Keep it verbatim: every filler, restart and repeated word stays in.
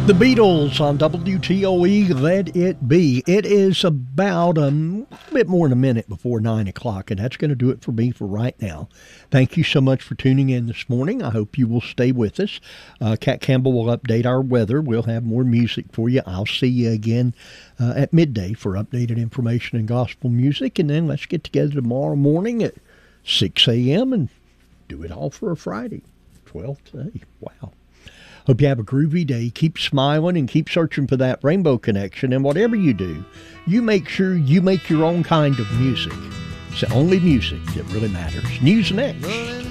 The Beatles on W T O E, Let It Be. It is about um, a bit more than a minute before nine o'clock, and that's going to do it for me for right now. Thank you so much for tuning in this morning. I hope you will stay with us. Uh, Cat Campbell will update our weather. We'll have more music for you. I'll see you again uh, at midday for updated information and gospel music, and then let's get together tomorrow morning at six a.m. and do it all for a Friday, twelfth day. Wow. Hope you have a groovy day. Keep smiling and keep searching for that rainbow connection. And whatever you do, you make sure you make your own kind of music. It's the only music that really matters. News next.